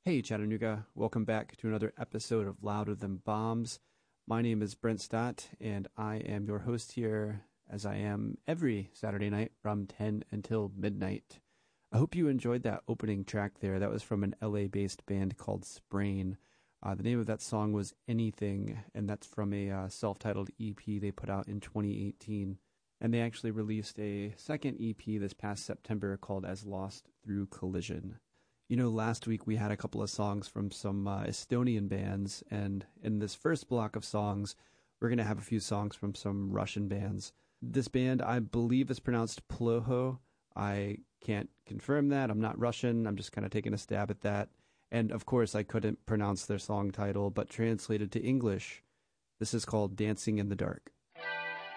Hey, Chattanooga. Welcome back to another episode of Louder Than Bombs. My name is Brent Stott, and I am your host here, as I am every Saturday night from 10 until midnight. I hope you enjoyed that opening track there. That was from an LA-based band called Sprain. The name of that song was Anything, and that's from a self-titled EP they put out in 2018. And they actually released a second EP this past September called As Lost Through Collision. You know, last week we had a couple of songs from some Estonian bands, and in this first block of songs, we're going to have a few songs from some Russian bands. This band, I believe, is pronounced Ploho. I can't confirm that. I'm not Russian. I'm just kind of taking a stab at that. And of course, I couldn't pronounce their song title, but translated to English, this is called Dancing in the Dark.